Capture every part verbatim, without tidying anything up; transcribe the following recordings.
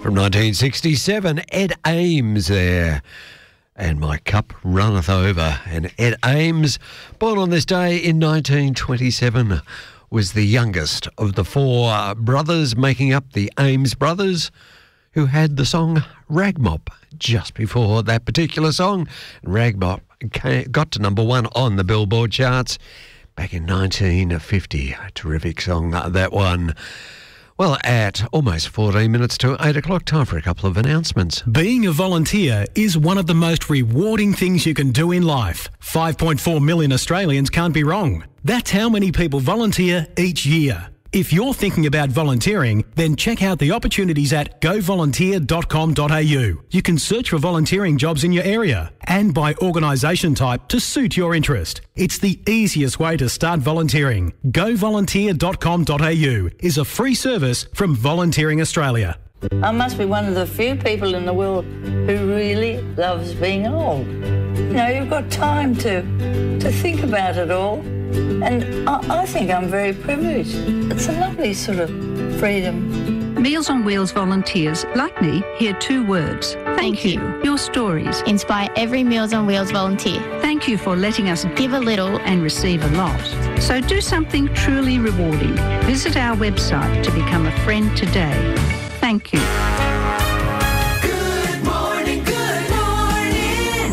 From nineteen sixty-seven, Ed Ames there. And my cup runneth over. And Ed Ames, born on this day in nineteen twenty-seven, was the youngest of the four brothers making up the Ames brothers, who had the song Ragmop just before that particular song. Ragmop came, got to number one on the Billboard charts back in nineteen fifty. A terrific song, that one. Well, at almost fourteen minutes to eight o'clock, time for a couple of announcements. Being a volunteer is one of the most rewarding things you can do in life. five point four million Australians can't be wrong. That's how many people volunteer each year. If you're thinking about volunteering, then check out the opportunities at go volunteer dot com dot a u. You can search for volunteering jobs in your area and by organisation type to suit your interest. It's the easiest way to start volunteering. go volunteer dot com dot a u is a free service from Volunteering Australia. I must be one of the few people in the world who really loves being old. You know, you've got time to to think about it all. And I, I think I'm very privileged. It's a lovely sort of freedom. Meals on Wheels volunteers, like me, hear two words. Thank, Thank you. you. Your stories inspire every Meals on Wheels volunteer. Thank you for letting us give a little and receive a lot. So do something truly rewarding. Visit our website to become a friend today. Thank you. Good morning, good morning.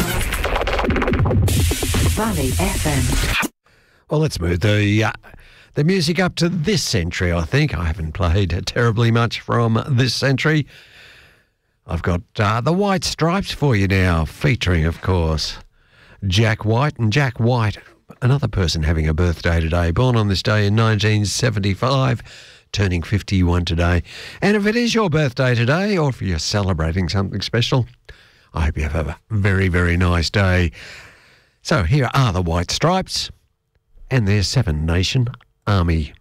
Valley F M. Well, let's move the uh, the music up to this century, I think. I haven't played terribly much from this century. I've got uh, the White Stripes for you now, featuring, of course, Jack White. And Jack White, another person having a birthday today, born on this day in nineteen seventy-five, turning fifty-one today. And if it is your birthday today, or if you're celebrating something special, I hope you have a very, very nice day. So here are the White Stripes and their Seven Nation Army.